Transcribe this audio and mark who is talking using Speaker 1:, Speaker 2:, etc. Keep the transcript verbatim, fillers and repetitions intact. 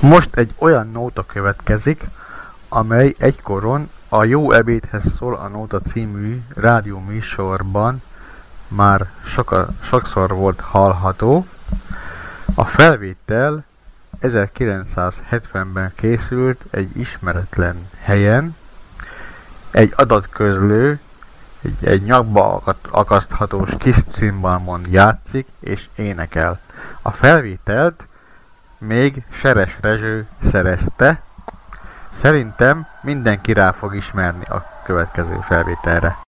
Speaker 1: Most egy olyan nóta következik, amely egykoron a Jó ebédhez szól a nóta című rádióműsorban már soka, sokszor volt hallható. A felvétel ezerkilencszázhetvenben készült egy ismeretlen helyen, egy adatközlő, egy, egy nyakba akaszthatós kis cimbalmon játszik és énekel. A felvételt még Seres Rezső szerezte. Szerintem mindenki rá fog ismerni a következő felvételre.